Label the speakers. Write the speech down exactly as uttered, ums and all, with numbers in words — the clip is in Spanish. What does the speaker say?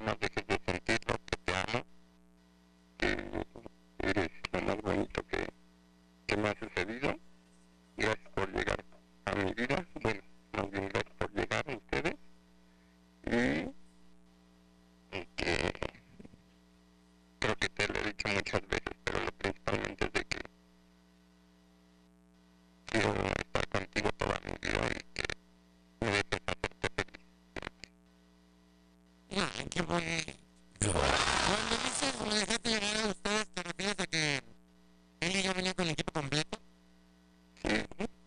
Speaker 1: jamás dejes de sentirlo, que te amo, que eres lo más bonito que, que me ha sucedido. Gracias por llegar a mi vida. Bueno, más bien gracias por llegar a ustedes. Y, y que creo que te lo he dicho muchas veces, pero lo principalmente es de que quiero estar contigo toda mi vida y que me dejes hacerte feliz.
Speaker 2: Ay, qué bonito.